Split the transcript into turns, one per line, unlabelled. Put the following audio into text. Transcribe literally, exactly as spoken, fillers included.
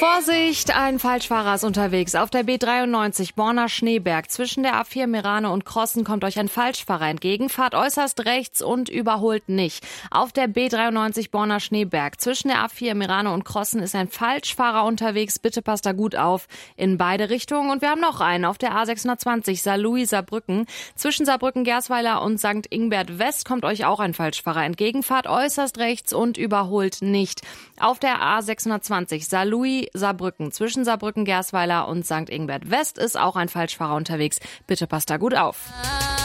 Vorsicht, ein Falschfahrer ist unterwegs. Auf der B dreiundneunzig Borna Schneeberg zwischen der A vier Meerane und Krossen kommt euch ein Falschfahrer entgegen. Fahrt äußerst rechts und überholt nicht. Auf der B dreiundneunzig Borna Schneeberg zwischen der A vier Meerane und Krossen ist ein Falschfahrer unterwegs. Bitte passt da gut auf in beide Richtungen. Und wir haben noch einen auf der A sechshundertzwanzig Saarlouis Saarbrücken. Zwischen Saarbrücken-Gersweiler und Sankt Ingbert West kommt euch auch ein Falschfahrer entgegen. Fahrt äußerst rechts und überholt nicht. Auf der A sechshundertzwanzig Saarlouis Saarbrücken. Zwischen Saarbrücken-Gersweiler und Sankt Ingbert West ist auch ein Falschfahrer unterwegs. Bitte passt da gut auf.